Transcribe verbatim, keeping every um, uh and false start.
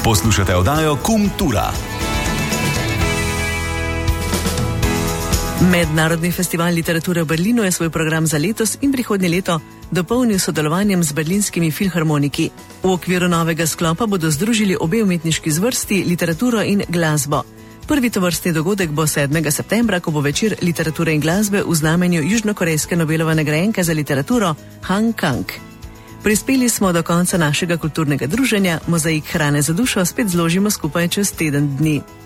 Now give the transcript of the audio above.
Poslušate oddajo Kultura. Mednarodni festival literature v Berlinu je svoj program za letos in prihodnje leto dopolnil sodelovanjem z berlinskimi filharmoniki. V okviru novega sklopa bodo združili obe umetniški zvrsti, literaturo in glasbo. Prvi tovrstni dogodek bo sedmega septembra, ko bo večer literature in glasbe v znamenju južnokorejske Nobelove nagrajenke za literaturo Han Kang. Prispeli smo do konca našega kulturnega druženja, mozaik hrane za dušo spet zložimo skupaj čez teden dni.